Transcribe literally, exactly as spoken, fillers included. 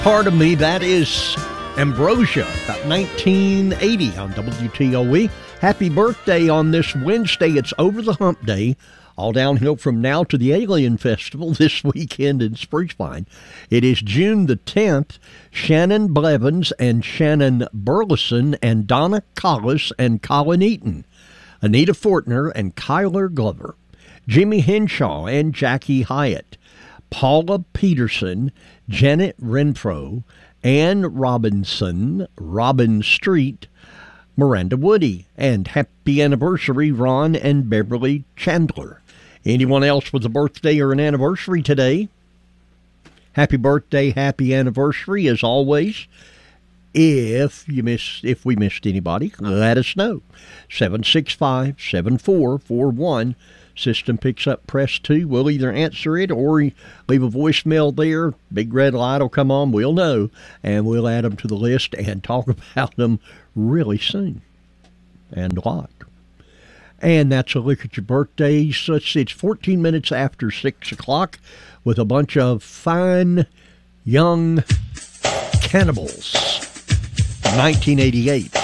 Part of me, that is Ambrosia, about nineteen eighty on W T O E. Happy birthday on this Wednesday. It's over the hump day. All downhill from now to the Alien Festival this weekend in Spruce Pine. It is June the tenth. Shannon Blevins and Shannon Burleson and Donna Collis and Colin Eaton. Anita Fortner and Kyler Glover. Jimmy Henshaw and Jackie Hyatt. Paula Peterson, Janet Renfro, Ann Robinson, Robin Street, Miranda Woody, and happy anniversary, Ron and Beverly Chandler. Anyone else with a birthday or an anniversary today? Happy birthday, happy anniversary, as always. If you miss, if we missed anybody, let us know. seven six five, seven four four one. System picks up, press two. We'll either answer it or leave a voicemail there. Big red light will come on. We'll know, and we'll add them to the list and talk about them really soon and a lot. And that's a look at your birthdays. So it's, it's fourteen minutes after six o'clock with a bunch of fine young cannibals. nineteen eighty-eight.